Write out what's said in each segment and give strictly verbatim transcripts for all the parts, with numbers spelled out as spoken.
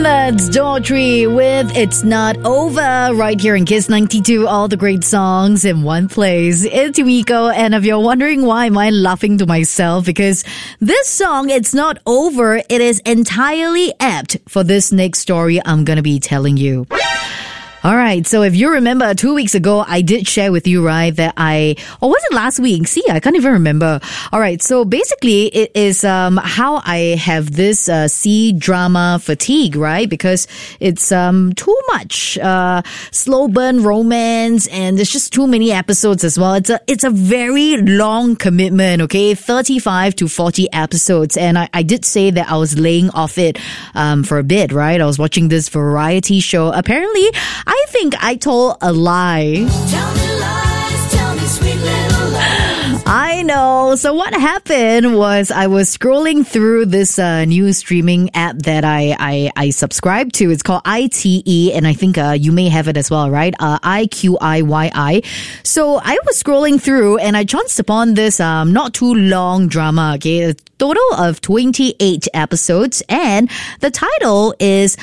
That's Daughtry with It's Not Over right here in Kiss ninety-two. All the great songs in one place. It's Yumiko, and if you're wondering why am I laughing to myself, because this song, It's Not Over, it is entirely apt for this next story I'm going to be telling you. All right, so if you remember, two weeks ago, I did share with you, right, that I, or was it last week? See, I can't even remember. All right, so basically, it is um how I have this uh, C-drama fatigue, right, because it's um too much uh slow burn romance, and there's just too many episodes as well. It's a it's a very long commitment, okay, thirty-five to forty episodes, and I, I did say that I was laying off it um for a bit, right? I was watching this variety show. Apparently, I I think I told a lie. Tell me lies, tell me sweet little lies. I know. So what happened was I was scrolling through this uh, new streaming app that I, I, I subscribe to. It's called I T E, and I think uh, you may have it as well, right? Uh, I Q I Y I. So I was scrolling through and I chanced upon this um, not too long drama, okay? A total of twenty-eight episodes, and the title is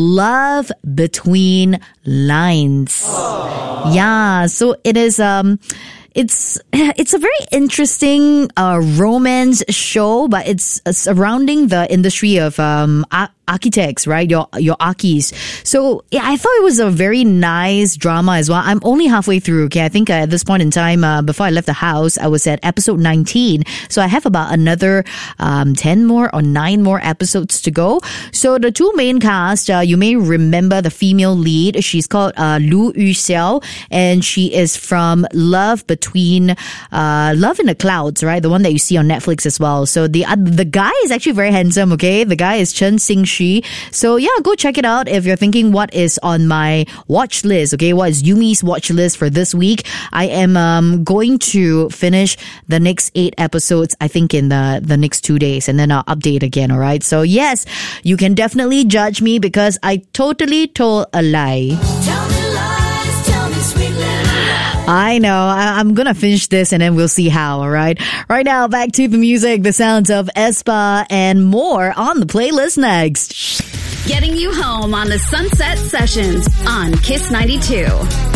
Love Between Lines. Aww. Yeah, so it is um It's it's a very interesting uh, romance show, but it's uh, surrounding the industry of um, ar- architects, right? Your your archis. So yeah, I thought it was a very nice drama as well. I'm only halfway through. Okay, I think uh, at this point in time, uh, before I left the house, I was at episode nineteen. So I have about another um, ten more or nine more episodes to go. So the two main cast, uh, you may remember the female lead. She's called uh, Lu Yu Xiao, and she is from Love Between. Between uh, Love in the Clouds, right? The one that you see on Netflix as well. So the uh, the guy is actually very handsome, okay? The guy is Chen Xingxi. So yeah, go check it out if you're thinking what is on my watch list, okay? What is Yumi's watch list for this week? I am um, going to finish the next eight episodes, I think, in the, the next two days. And then I'll update again, all right? So yes, you can definitely judge me because I totally told a lie. Tell me lies, tell me sweet little lies. I know. I- I'm going to finish this and then we'll see how, all right? Right now, back to the music, the sounds of aespa and more on the playlist next. Getting you home on the Sunset Sessions on Kiss ninety-two.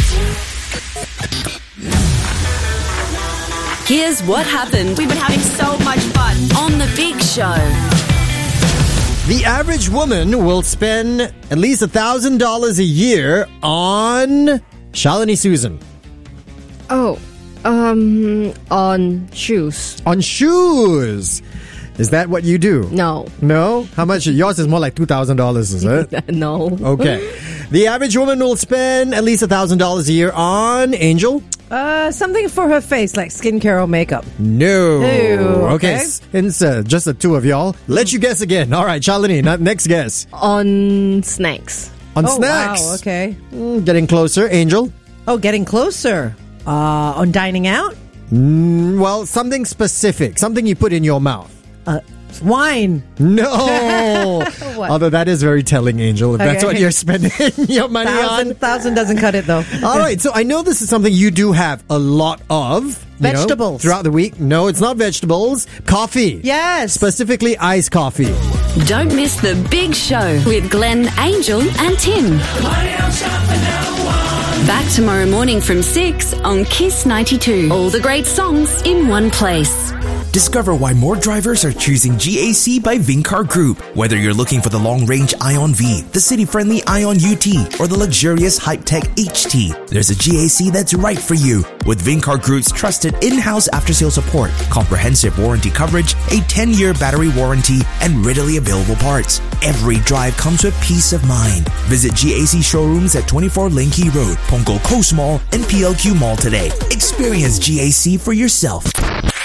Here's what happened. We've been having so much fun on The Big Show. The average woman will spend at least one thousand dollars a year on Shalini Susan. Oh, um, on shoes. On shoes. Is that what you do? No. No? How much? Yours is more like two thousand dollars, is it? No. Okay. The average woman will spend at least one thousand dollars a year on Angel? Uh, something for her face, like skincare or makeup. No. No. Okay. Okay. Since uh, just the two of y'all, let you guess again. All right, Shalini, not next guess. On snacks. On oh, snacks. Wow, okay. Mm, getting closer. Angel? Oh, getting closer. Uh, on dining out? Mm, well, something specific. Something you put in your mouth. Uh, wine. No. Although that is very telling, Angel, if that's Okay. what you're spending your money Thousand, on. thousand doesn't cut it, though. All right, so I know this is something you do have a lot of. you know, Vegetables. throughout the week. No, it's not vegetables. Coffee. Yes. Specifically iced coffee. Don't miss The Big Show with Glenn, Angel and Tim. Back tomorrow morning from six on Kiss ninety-two. All the great songs in one place. Discover why more drivers are choosing G A C by Vincar Group. Whether you're looking for the long-range Ion V, the city-friendly Ion U T, or the luxurious Hype-Tech H T, there's a G A C that's right for you. With Vincar Group's trusted in-house after-sale support, comprehensive warranty coverage, a ten-year battery warranty, and readily available parts, every drive comes with peace of mind. Visit G A C showrooms at twenty-four Linky Road, Punggol Coast Mall, and P L Q Mall today. Experience G A C for yourself.